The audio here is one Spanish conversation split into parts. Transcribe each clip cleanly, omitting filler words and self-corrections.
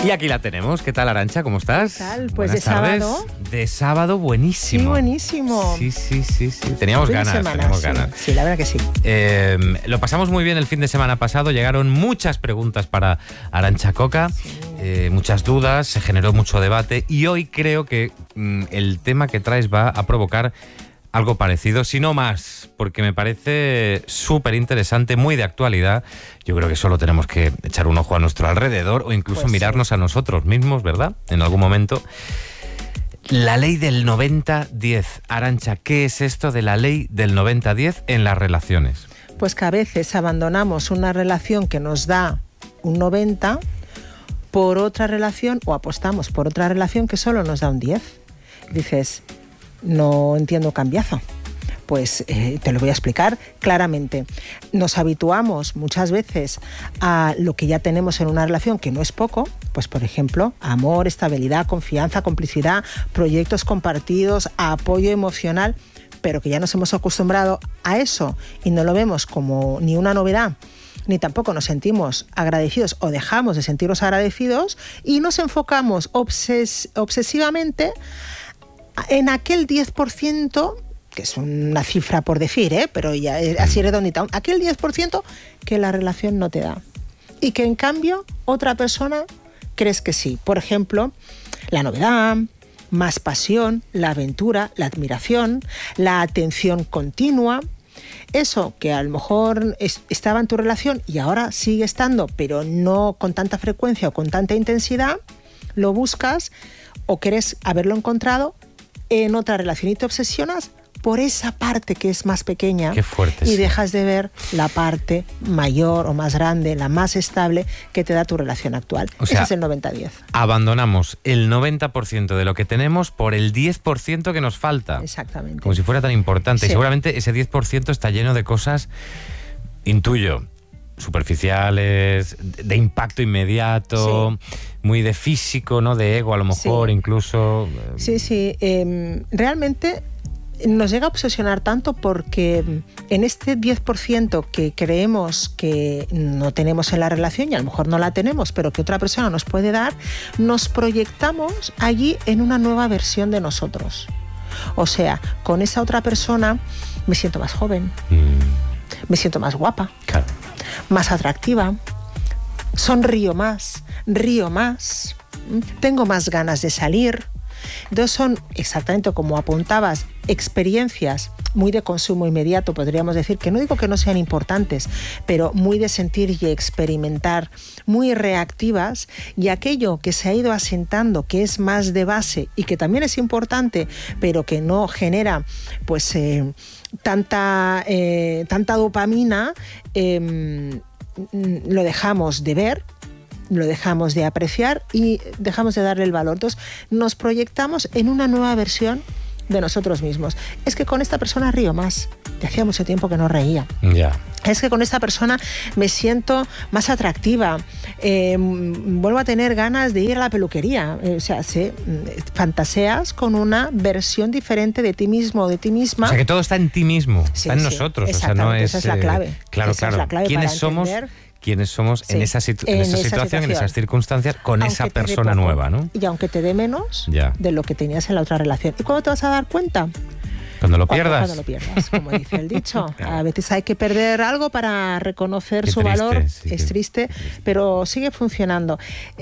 Y aquí la tenemos. ¿Qué tal, Arantxa? ¿Cómo estás? ¿Qué tal? Buenas Pues de tardes. sábado. De sábado, buenísimo. Sí, buenísimo. Sí. Teníamos Fin de ganas, semana, teníamos sí. ganas. Sí, la verdad que sí. Lo pasamos muy bien el fin de semana pasado. Llegaron muchas preguntas para Arantxa Coca, muchas dudas, se generó mucho debate y hoy creo que el tema que traes va a provocar algo parecido, si no más, porque me parece súper interesante, muy de actualidad. Yo creo que solo tenemos que echar un ojo a nuestro alrededor o incluso Pues mirarnos a nosotros mismos, ¿verdad? En algún momento. La ley del 90-10. Arantxa, ¿qué es esto de la ley del 90-10 en las relaciones? Pues que a veces abandonamos una relación que nos da un 90 por otra relación o apostamos por otra relación que solo nos da un 10. Dices, no entiendo cambiazo. Pues te lo voy a explicar claramente. Nos habituamos muchas veces a lo que ya tenemos en una relación, que no es poco, pues por ejemplo, amor, estabilidad, confianza, complicidad, proyectos compartidos, apoyo emocional, pero que ya nos hemos acostumbrado a eso y no lo vemos como ni una novedad, ni tampoco nos sentimos agradecidos o dejamos de sentirnos agradecidos y nos enfocamos obsesivamente en aquel 10%, que es una cifra por decir, pero ya así redondita, aquel 10% que la relación no te da y que en cambio otra persona crees que sí. Por ejemplo, la novedad, más pasión, la aventura, la admiración, la atención continua. Eso que a lo mejor estaba en tu relación y ahora sigue estando, pero no con tanta frecuencia o con tanta intensidad, lo buscas o quieres haberlo encontrado en otra relación y te obsesionas por esa parte que es más pequeña. Qué fuerte, y sí. dejas de ver la parte mayor o más grande, la más estable que te da tu relación actual. O sea, ese es el 90-10. Abandonamos el 90% de lo que tenemos por el 10% que nos falta. Exactamente. Como si fuera tan importante. Sí. Y seguramente ese 10% está lleno de cosas, intuyo, superficiales, de impacto inmediato, muy de físico, ¿no? De ego a lo mejor, incluso. Sí. Realmente nos llega a obsesionar tanto porque en este 10% que creemos que no tenemos en la relación y a lo mejor no la tenemos, pero que otra persona nos puede dar, nos proyectamos allí en una nueva versión de nosotros. O sea, con esa otra persona me siento más joven, me siento más guapa, Claro. más atractiva, sonrío más, río más, tengo más ganas de salir. Entonces son, exactamente como apuntabas, experiencias muy de consumo inmediato, podríamos decir, que no digo que no sean importantes, pero muy de sentir y experimentar, muy reactivas, y aquello que se ha ido asentando, que es más de base y que también es importante, pero que no genera pues tanta dopamina, lo dejamos de ver, lo dejamos de apreciar y dejamos de darle el valor. Entonces nos proyectamos en una nueva versión de nosotros mismos. Es que con esta persona río más. Ya hacía mucho tiempo que no reía. Ya. Es que con esta persona me siento más atractiva. Vuelvo a tener ganas de ir a la peluquería. Fantaseas con una versión diferente de ti mismo o de ti misma. O sea, que todo está en ti mismo, está en nosotros. O sea, no es, esa es la clave. Claro. Es la clave ¿Quiénes para somos? entender. ¿Quiénes somos en esa situación, en esas circunstancias, con Aunque esa te dé persona poco, nueva, ¿no? Y aunque te dé menos Ya. de lo que tenías en la otra relación. ¿Y cuándo te vas a dar cuenta? Cuando lo pierdas. Cuando lo pierdas, como dice el dicho. Claro. A veces hay que perder algo para reconocer Qué su triste, valor. sí, Es triste, pero sigue funcionando.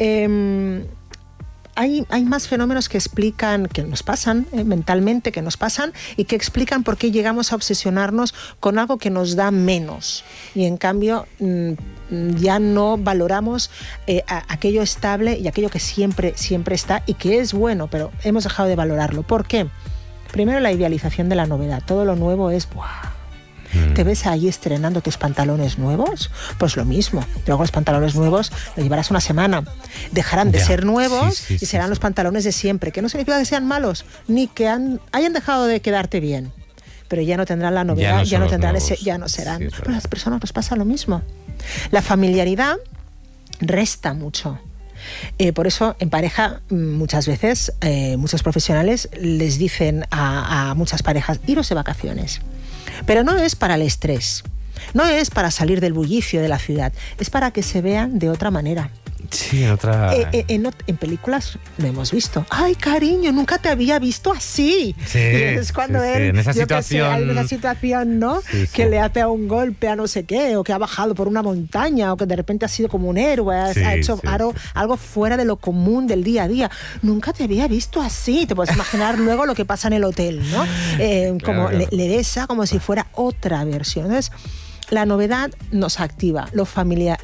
Hay más fenómenos que explican, que nos pasan mentalmente, que nos pasan y que explican por qué llegamos a obsesionarnos con algo que nos da menos. Y en cambio ya no valoramos aquello estable y aquello que siempre está y que es bueno, pero hemos dejado de valorarlo. ¿Por qué? Primero, la idealización de la novedad. Todo lo nuevo es ¡buah! ¿Te ves ahí estrenando tus pantalones nuevos? Pues lo mismo. Luego los pantalones nuevos los llevarás una semana. Dejarán de ser nuevos y serán los pantalones de siempre. Que no significa que sean malos, ni que hayan dejado de quedarte bien. Pero ya no tendrán la novedad, ya no tendrán ese, ya no serán. Sí, pero a las personas nos pasa lo mismo. La familiaridad resta mucho. Por eso en pareja muchas veces muchos profesionales les dicen a muchas parejas: iros de vacaciones. Pero no es para el estrés, no es para salir del bullicio de la ciudad, es para que se vean de otra manera. Sí, en otra... En películas lo hemos visto. Ay, cariño, nunca te había visto así. Sí, y es cuando sí, él, en esa yo qué sé, situación... hay una situación, ¿no? Sí, que sí. le ha pegado un golpe a no sé qué, o que ha bajado por una montaña, o que de repente ha sido como un héroe, Sí, ha hecho sí, algo fuera de lo común del día a día. Nunca te había visto así. Te puedes imaginar luego lo que pasa en el hotel, ¿no? Como claro. le besa como si fuera otra versión. Entonces, la novedad nos activa, lo familiar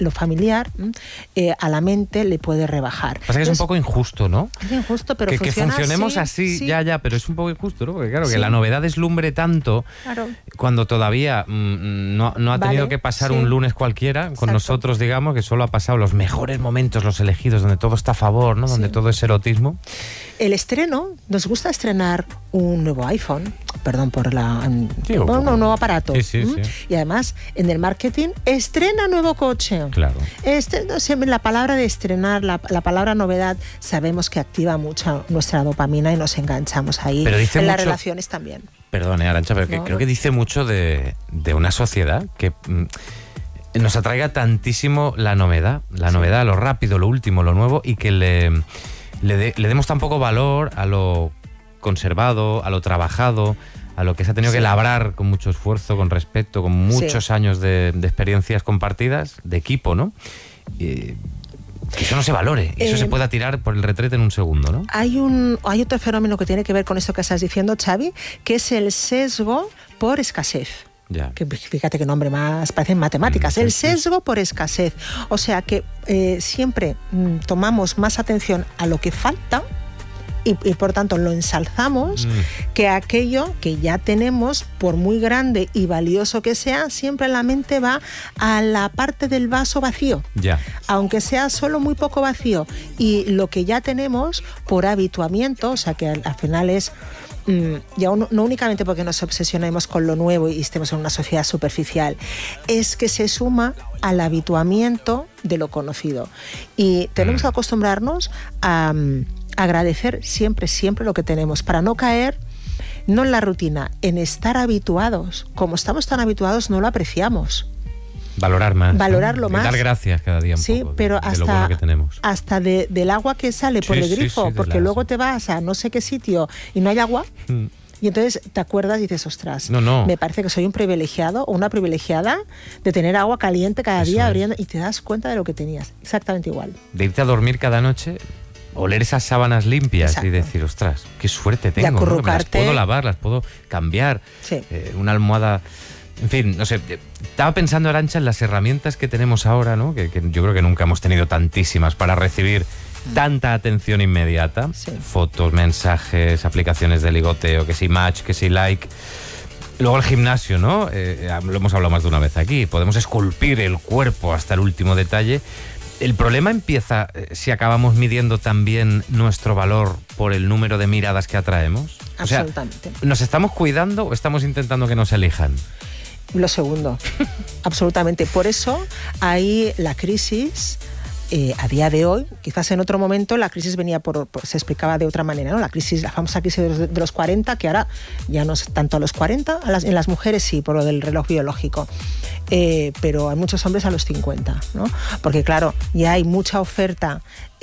a la mente le puede rebajar. Pasa que es un poco injusto, ¿no? Es injusto, pero que funciona funcionemos así, así, sí. ya, pero es un poco injusto, ¿no? Porque claro, Sí. que la novedad deslumbre tanto Claro. cuando todavía no ha tenido Vale, que pasar sí. un lunes cualquiera con Exacto. nosotros, digamos, que solo ha pasado los mejores momentos, los elegidos, donde todo está a favor, ¿no? Donde Sí. todo es erotismo. El estreno, nos gusta estrenar un nuevo iPhone, perdón por la... Sí, un nuevo aparato. Sí, sí, sí. Y además, en el marketing, estrena nuevo coche. Claro. Siempre la palabra de estrenar, la palabra novedad, sabemos que activa mucho nuestra dopamina y nos enganchamos ahí. Pero dice en las mucho- relaciones también. Perdone, Arantxa, pero No, creo que dice mucho de una sociedad que nos atraiga tantísimo la novedad, lo rápido, lo último, lo nuevo, y que le demos tan poco valor a lo conservado, a lo trabajado, a lo que se ha tenido que labrar con mucho esfuerzo, con respeto, con muchos años de experiencias compartidas, de equipo, ¿no? Que eso no se valore, eso se pueda tirar por el retrete en un segundo, ¿no? Hay otro fenómeno que tiene que ver con esto que estás diciendo, Xavi, que es el sesgo por escasez. Ya. Que fíjate qué nombre más, parecen matemáticas, Sí, el sí. sesgo por escasez. O sea que siempre tomamos más atención a lo que falta y por tanto lo ensalzamos que aquello que ya tenemos, por muy grande y valioso que sea, siempre la mente va a la parte del vaso vacío. Ya. Aunque sea solo muy poco vacío, y lo que ya tenemos por habituamiento, o sea que al final es ya no únicamente porque nos obsesionemos con lo nuevo y estemos en una sociedad superficial, es que se suma al habituamiento de lo conocido. Y tenemos que acostumbrarnos a agradecer siempre lo que tenemos, para no caer no en la rutina, en estar habituados. Como estamos tan habituados, no lo apreciamos. Valorar más. Valorarlo ¿no? más. Dar gracias cada día un Sí, poco pero de lo bueno que tenemos. hasta del agua que sale por Sí, el sí, grifo, sí, de porque las- luego te vas a no sé qué sitio y no hay agua. Y entonces te acuerdas y dices, ostras, No. me parece que soy un privilegiado o una privilegiada de tener agua caliente cada Eso día es. abriendo, y te das cuenta de lo que tenías. Exactamente igual. De irte a dormir cada noche, oler esas sábanas limpias Exacto. y decir, ostras, qué suerte tengo, ¿no? Que me las acurrucarte. puedo lavar, las puedo cambiar. Sí. Una almohada... En fin, no sé, estaba pensando, Arantxa, en las herramientas que tenemos ahora, ¿no? Que yo creo que nunca hemos tenido tantísimas para recibir tanta atención inmediata. Sí. Fotos, mensajes, aplicaciones de ligoteo, que si Match, que si Like. Luego el gimnasio, ¿no? Lo hemos hablado más de una vez aquí. Podemos esculpir el cuerpo hasta el último detalle. El problema empieza si acabamos midiendo también nuestro valor por el número de miradas que atraemos. O sea, Absolutamente. ¿nos estamos cuidando o estamos intentando que nos elijan? Lo segundo, absolutamente. Por eso ahí la crisis, a día de hoy, quizás en otro momento la crisis venía se explicaba de otra manera, ¿no? La famosa crisis de los 40, que ahora ya no es tanto a los 40, en las mujeres sí, por lo del reloj biológico, pero hay muchos hombres a los 50, ¿no? Porque claro, ya hay mucha oferta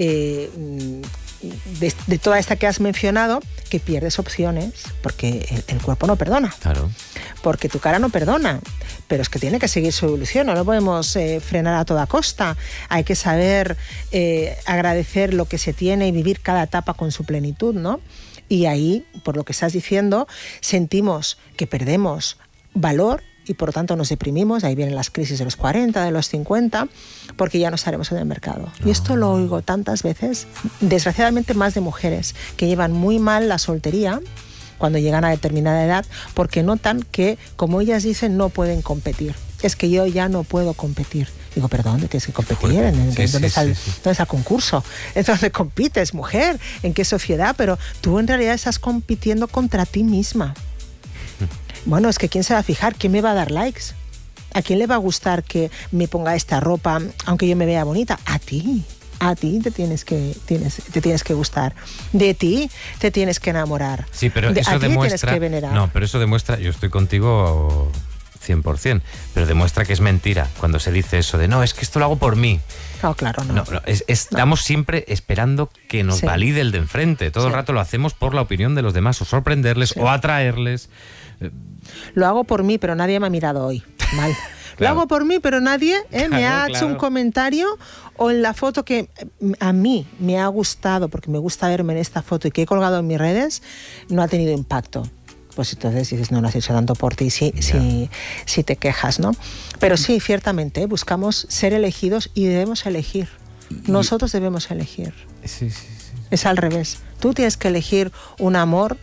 de toda esta que has mencionado, que pierdes opciones, porque el cuerpo no perdona. Claro. Porque tu cara no perdona, pero es que tiene que seguir su evolución, no lo podemos frenar a toda costa. Hay que saber agradecer lo que se tiene y vivir cada etapa con su plenitud, ¿no? Y ahí, por lo que estás diciendo, sentimos que perdemos valor y por lo tanto nos deprimimos. Ahí vienen las crisis de los 40, de los 50, porque ya no estaremos en el mercado. Y esto lo oigo tantas veces, desgraciadamente más de mujeres, que llevan muy mal la soltería cuando llegan a determinada edad, porque notan que, como ellas dicen, no pueden competir. Es que yo ya no puedo competir. Digo, pero ¿dónde tienes que competir? ¿Dónde está el concurso? ¿En dónde compites, mujer? ¿En qué sociedad? Pero tú en realidad estás compitiendo contra ti misma. Bueno, es que ¿quién se va a fijar? ¿Quién me va a dar likes? ¿A quién le va a gustar que me ponga esta ropa, aunque yo me vea bonita? A ti. A ti te tienes que gustar. De ti te tienes que enamorar. Sí, pero eso a ti demuestra... tienes que venerar. No, pero eso demuestra... Yo estoy contigo 100%, pero demuestra que es mentira cuando se dice eso de no, es que esto lo hago por mí. No, claro, no. Estamos siempre esperando que nos valide el de enfrente. Todo el rato lo hacemos por la opinión de los demás, o sorprenderles, o atraerles. Lo hago por mí, pero nadie me ha mirado hoy. Mal. Lo hago por mí, pero nadie me ha hecho un comentario, o en la foto que a mí me ha gustado, porque me gusta verme en esta foto y que he colgado en mis redes, no ha tenido impacto. Pues entonces dices, no lo has hecho tanto por ti, si te quejas, ¿no? Pero sí, ciertamente, buscamos ser elegidos y debemos elegir. Nosotros debemos elegir. Sí. Es al revés. Tú tienes que elegir un amor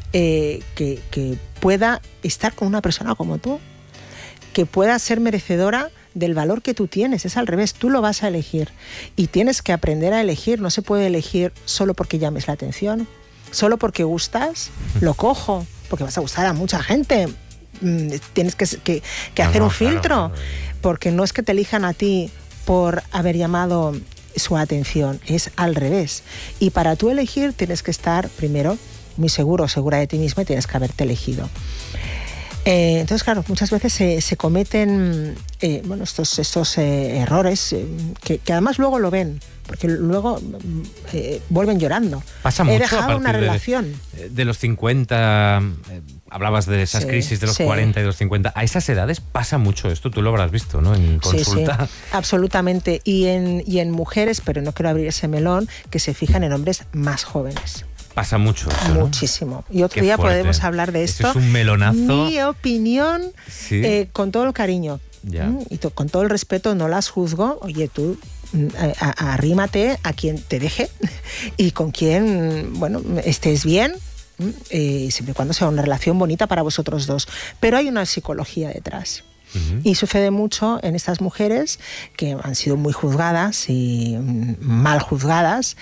que pueda estar con una persona como tú, que pueda ser merecedora del valor que tú tienes. Es al revés, tú lo vas a elegir y tienes que aprender a elegir. No se puede elegir solo porque llames la atención, solo porque gustas, lo cojo, porque vas a gustar a mucha gente. Tienes que hacer un filtro, porque no es que te elijan a ti por haber llamado su atención, es al revés. Y para tú elegir tienes que estar primero muy seguro o segura de ti misma y tienes que haberte elegido. Entonces, claro, muchas veces se cometen estos errores que además luego lo ven, porque luego vuelven llorando. Pasa mucho. He dejado una relación. De los 50, hablabas de esas crisis de los 40 y de los 50. A esas edades pasa mucho esto, tú lo habrás visto, ¿no? En consulta. Sí, absolutamente. Y en mujeres, pero no quiero abrir ese melón, que se fijan en hombres más jóvenes. Pasa mucho eso, ¿no? Muchísimo. Y otro día podemos hablar de esto. Eso es un melonazo. Mi opinión, con todo el cariño y con todo el respeto, no las juzgo. Oye, tú arrímate a quien te deje y con quien, estés bien, siempre y cuando sea una relación bonita para vosotros dos. Pero hay una psicología detrás. Y sucede mucho en estas mujeres que han sido muy juzgadas y mal juzgadas.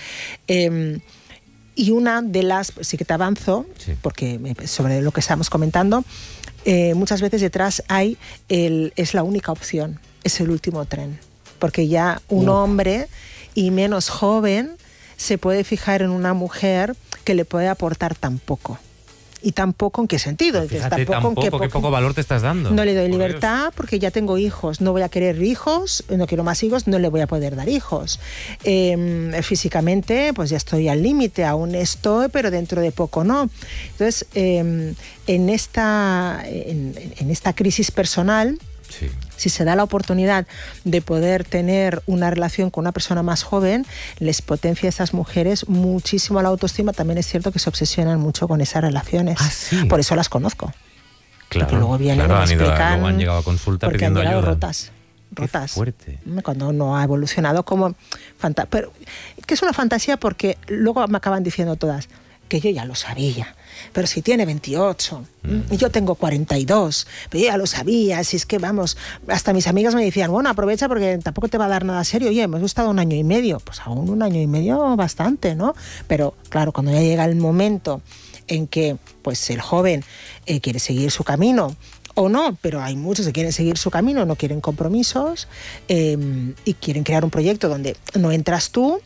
Y una de las, sí que te avanzo, porque sobre lo que estamos comentando, muchas veces detrás es la única opción, es el último tren. Porque ya un hombre y menos joven se puede fijar en una mujer que le puede aportar tan poco. ¿Y tan poco en qué sentido? Fíjate, qué poco valor te estás dando. No le doy libertad porque ya tengo hijos, no voy a querer hijos, no quiero más hijos, no le voy a poder dar hijos. Físicamente, pues ya estoy al límite, aún estoy, pero dentro de poco no. Entonces, en esta crisis personal, si se da la oportunidad de poder tener una relación con una persona más joven, les potencia a esas mujeres muchísimo la autoestima. También es cierto que se obsesionan mucho con esas relaciones. Por eso las conozco. Claro, porque luego vienen y me explican, luego han llegado a consulta pidiendo ayuda. rotas. Qué fuerte. Cuando no ha evolucionado como pero que es una fantasía, porque luego me acaban diciendo todas que yo ya lo sabía. Pero si tiene 28 y yo tengo 42, pero yo ya lo sabía, si es que vamos, hasta mis amigas me decían, bueno, aprovecha porque tampoco te va a dar nada serio. Oye, hemos estado 1 año y medio, pues aún 1 año y medio bastante, ¿no? Pero claro, cuando ya llega el momento en que pues el joven quiere seguir su camino, o no, pero hay muchos que quieren seguir su camino, no quieren compromisos y quieren crear un proyecto donde no entras tú,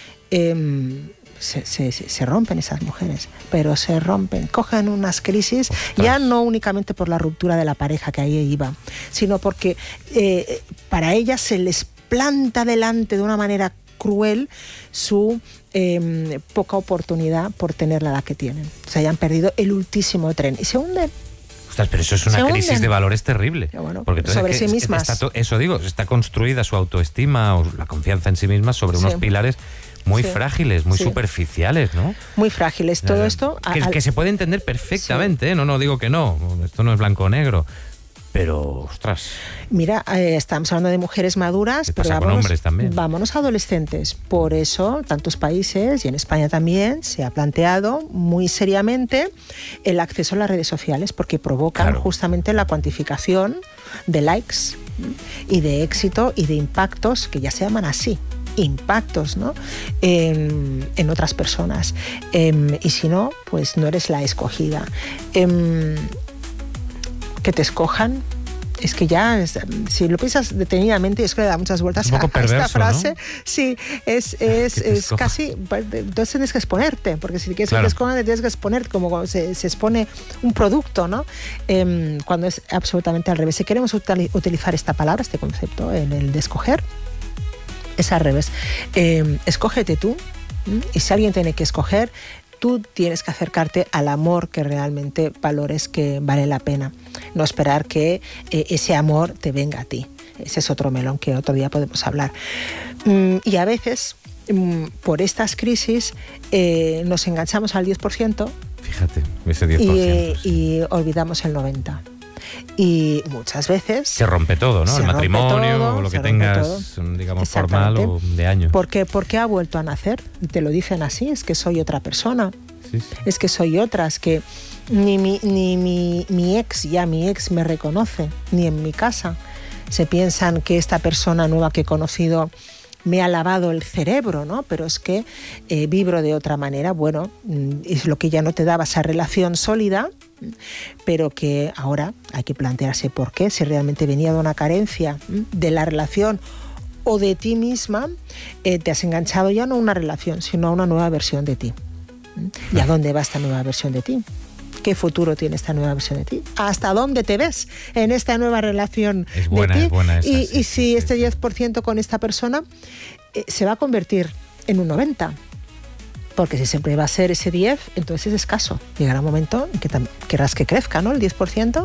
se rompen esas mujeres, pero se rompen, cogen unas crisis, ya no únicamente por la ruptura de la pareja que ahí iba, sino porque para ellas se les planta delante de una manera cruel su poca oportunidad por tener la edad que tienen. O sea, ya han perdido el ultísimo tren y se hunden. Ostras, pero eso es una crisis de valores terrible. Bueno, porque sobre sí mismas. Está construida su autoestima o la confianza en sí misma sobre unos pilares muy frágiles, muy superficiales, ¿no? Muy frágiles. Todo esto... Que se puede entender perfectamente, ¿eh? No digo que no, esto no es blanco o negro. Pero, ostras... Mira, estamos hablando de mujeres maduras, pero vámonos a adolescentes. Por eso, tantos países, y en España también, se ha planteado muy seriamente el acceso a las redes sociales, porque provocan justamente la cuantificación de likes y de éxito y de impactos, que ya se llaman así, impactos, ¿no? En otras personas. Y si no, pues no eres la escogida. Que te escojan Es que ya, si lo piensas detenidamente, es que le da muchas vueltas un poco perverso, a esta frase. ¿no? Sí, es casi... Entonces tienes que exponerte, porque si quieres claro. que te escondan, tienes que exponerte, como cuando se expone un producto, ¿no? Cuando es absolutamente al revés. Si queremos utilizar esta palabra, este concepto, el de escoger, es al revés. Escógete tú, y si alguien tiene que escoger, tú tienes que acercarte al amor que realmente valores que vale la pena. No esperar que ese amor te venga a ti. Ese es otro melón que otro día podemos hablar. Y a veces, por estas crisis, nos enganchamos al 10%. Fíjate, ese 10%. Y olvidamos el 90%. Y muchas veces... Se rompe todo, ¿no? El matrimonio, todo, o lo que tengas, digamos, formal o de años. ¿Por qué ha vuelto a nacer? Te lo dicen así, es que soy otra persona. Sí. Es que soy otra, es que ni mi ex me reconoce, ni en mi casa. Se piensan que esta persona nueva que he conocido me ha lavado el cerebro, ¿no? Pero es que vibro de otra manera. Bueno, es lo que ya no te daba esa relación sólida, pero que ahora hay que plantearse por qué, si realmente venía de una carencia de la relación o de ti misma, te has enganchado ya no a una relación, sino a una nueva versión de ti. ¿Y a dónde va esta nueva versión de ti? ¿Qué futuro tiene esta nueva versión de ti? ¿Hasta dónde te ves en esta nueva relación de ti? Es buena esa, y si este 10% con esta persona se va a convertir en un 90%. Porque si siempre va a ser ese 10, entonces es escaso. Llegará un momento en que querrás que crezca, ¿no? El 10%.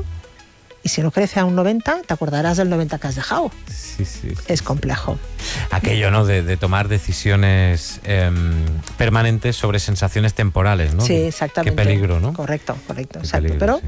Y si no crece a un 90, te acordarás del 90 que has dejado. Sí. Es complejo. Aquello, ¿no? De tomar decisiones permanentes sobre sensaciones temporales, ¿no? Sí, exactamente. Qué peligro, ¿no? Correcto, exacto. Peligro, pero,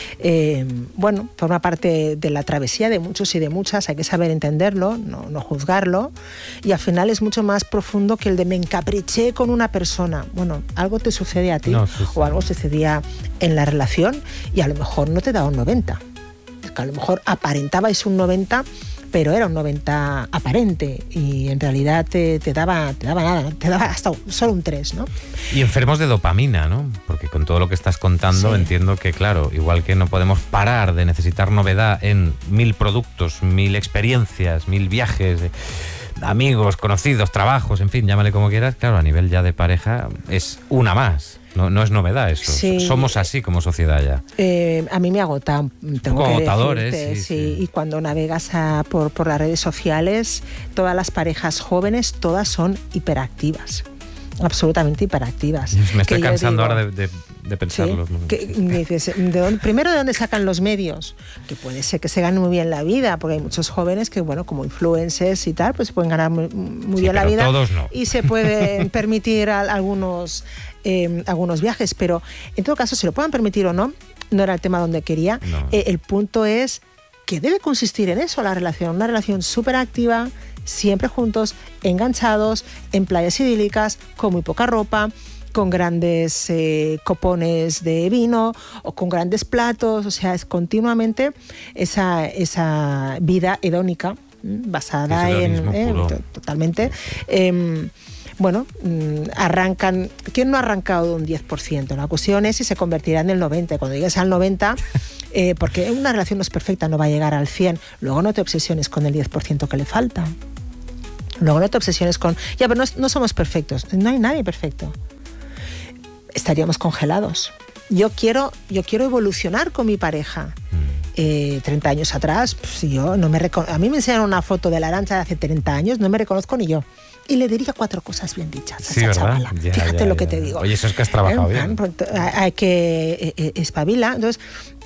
sí. Bueno, forma parte de la travesía de muchos y de muchas. Hay que saber entenderlo, no juzgarlo. Y al final es mucho más profundo que el de me encapriché con una persona. Bueno, algo te sucede a ti o algo sucedía en la relación y a lo mejor no te da un 90. Que a lo mejor aparentabais un 90, pero era un 90 aparente y en realidad te daba nada, te daba hasta solo un 3, ¿no? Y enfermos de dopamina, ¿no? Porque con todo lo que estás contando entiendo que, claro, igual que no podemos parar de necesitar novedad en 1000 productos, 1000 experiencias, 1000 viajes, amigos, conocidos, trabajos, en fin, llámale como quieras, claro, a nivel ya de pareja es una más. No es novedad eso. Sí. Somos así como sociedad ya. A mí me agota, tengo que decirte. Sí. Y cuando navegas por las redes sociales, todas las parejas jóvenes, todas son hiperactivas. Absolutamente hiperactivas. Me estoy cansando ahora de pensarlo. Dices, primero, ¿de dónde sacan los medios? Que puede ser que se ganen muy bien la vida, porque hay muchos jóvenes que, bueno, como influencers y tal, pues pueden ganar muy bien la vida. Todos no. Y se pueden permitir algunos viajes, pero en todo caso, si lo puedan permitir o no era el tema donde quería. No. El punto es que debe consistir en eso la relación, una relación súper activa, siempre juntos, enganchados, en playas idílicas, con muy poca ropa, con grandes copones de vino o con grandes platos, o sea, es continuamente esa vida hedónica basada en totalmente. Bueno, arrancan... ¿Quién no ha arrancado de un 10%? La cuestión es si se convertirá en el 90%. Cuando llegues al 90%, porque una relación no es perfecta, no va a llegar al 100%. Luego no te obsesiones con el 10% que le falta. Luego no te obsesiones con... Ya, pero no somos perfectos. No hay nadie perfecto. Estaríamos congelados. Yo quiero evolucionar con mi pareja. 30 años atrás, pues a mí me enseñaron una foto de la Arantxa de hace 30 años, no me reconozco ni yo. Y le diría 4 cosas bien dichas a esa chavala. Fíjate lo que te digo. Oye, eso es que has trabajado bien. Hay que espabilar. Entonces,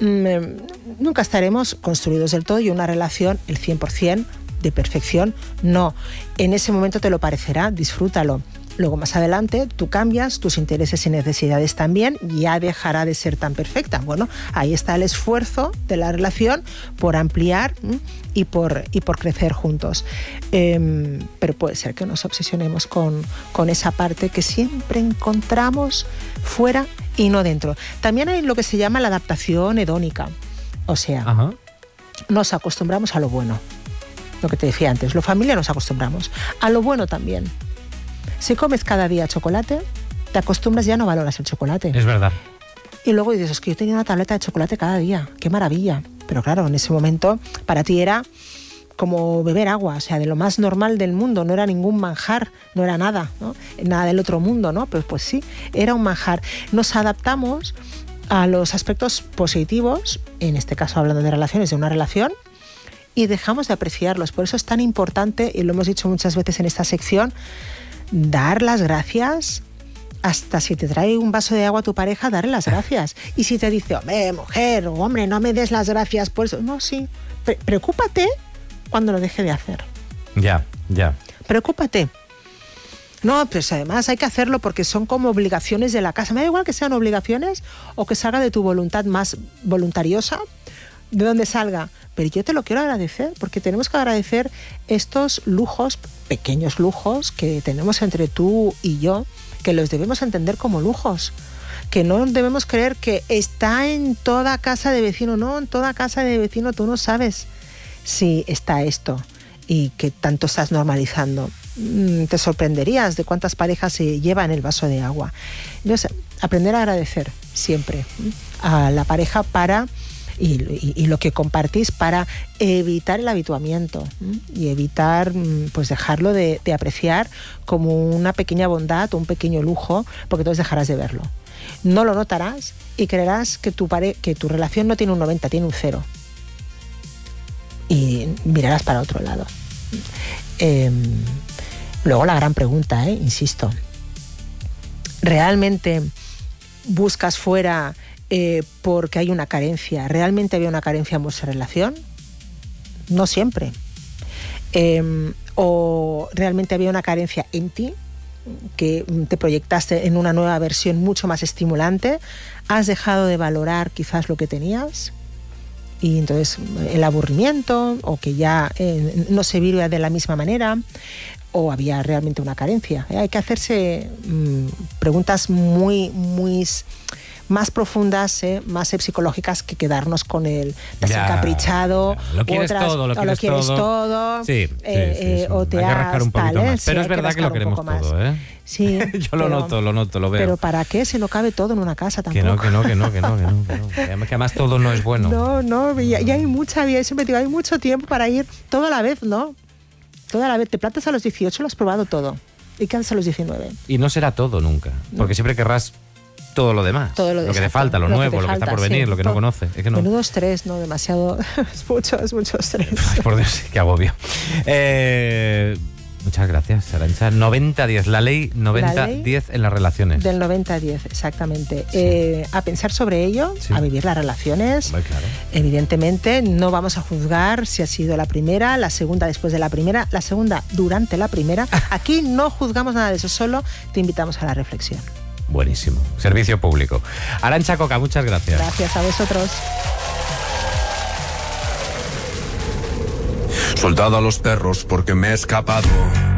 nunca estaremos construidos del todo y una relación, el 100% de perfección, no. En ese momento te lo parecerá, disfrútalo. Luego, más adelante, tú cambias, tus intereses y necesidades también, ya dejará de ser tan perfecta. Bueno, ahí está el esfuerzo de la relación por ampliar y por crecer juntos. Pero puede ser que nos obsesionemos con esa parte que siempre encontramos fuera y no dentro. También hay lo que se llama la adaptación hedónica. O sea, nos acostumbramos a lo bueno. Lo que te decía antes, lo familiar nos acostumbramos. A lo bueno también. Si comes cada día chocolate, te acostumbras, ya no valoras el chocolate. Es verdad. Y luego dices, es que yo tenía una tableta de chocolate cada día, qué maravilla. Pero claro, en ese momento para ti era como beber agua, o sea, de lo más normal del mundo, no era ningún manjar, no era nada, ¿no? Nada del otro mundo, ¿no? Pues sí, era un manjar. Nos adaptamos a los aspectos positivos, en este caso hablando de relaciones, de una relación, y dejamos de apreciarlos. Por eso es tan importante, y lo hemos dicho muchas veces en esta sección, dar las gracias. Hasta si te trae un vaso de agua a tu pareja, darle las gracias. Y si te dice, hombre, mujer, hombre, no me des las gracias por eso. No, sí, preocúpate cuando lo deje de hacer. Ya. Preocúpate. No, pues además hay que hacerlo porque son como obligaciones de la casa. Me da igual que sean obligaciones o que salga de tu voluntad más voluntariosa, de donde salga. Pero yo te lo quiero agradecer, porque tenemos que agradecer estos lujos, pequeños lujos que tenemos entre tú y yo, que los debemos entender como lujos. Que no debemos creer que está en toda casa de vecino. No, en toda casa de vecino tú no sabes si está esto y que tanto estás normalizando. Te sorprenderías de cuántas parejas se llevan el vaso de agua. Entonces, aprender a agradecer siempre a la pareja y lo que compartís para evitar el habituamiento y evitar pues dejarlo de apreciar como una pequeña bondad o un pequeño lujo, porque entonces dejarás de verlo. No lo notarás y creerás que tu relación no tiene un 90, tiene un 0. Y mirarás para otro lado. Luego la gran pregunta, insisto, ¿realmente buscas fuera porque hay una carencia? ¿Realmente había una carencia en vuestra relación? No siempre. ¿O realmente había una carencia en ti, que te proyectaste en una nueva versión mucho más estimulante? ¿Has dejado de valorar quizás lo que tenías? Y entonces el aburrimiento, o que ya no se vive de la misma manera, o había realmente una carencia. Hay que hacerse preguntas muy más profundas, más psicológicas, que quedarnos con el desencaprichado. Lo quieres todo. Sí. O te hay que rascar un poquito más. Pero sí, es verdad que lo queremos todo, ¿eh? Sí. Yo lo noto, lo veo. Pero ¿para qué? Si no cabe todo en una casa tampoco. Que no. Que además todo no es bueno. No, ya hay mucha vida. Siempre digo, hay mucho tiempo para ir todo a la vez, ¿no? Todo a la vez. Te plantas a los 18, lo has probado todo. ¿Y qué haces a los 19? Y no será todo nunca. Porque siempre querrás todo lo demás. Todo lo que te falta, lo nuevo, lo que está por venir, sí, lo que no conoces. Es que no. Menudo estrés, ¿no? Demasiado. Es mucho estrés. Ay, por Dios, qué agobio. Muchas gracias, Arantxa. 90-10, la ley 90-10 en las relaciones. Del 90-10, exactamente. Sí. A pensar sobre ello, sí. A vivir las relaciones. Muy claro. Evidentemente, no vamos a juzgar si ha sido la primera, la segunda después de la primera, la segunda durante la primera. Aquí no juzgamos nada de eso, solo te invitamos a la reflexión. Buenísimo. Servicio público. Arantxa Coca, muchas gracias. Gracias a vosotros. Soltado a los perros porque me he escapado.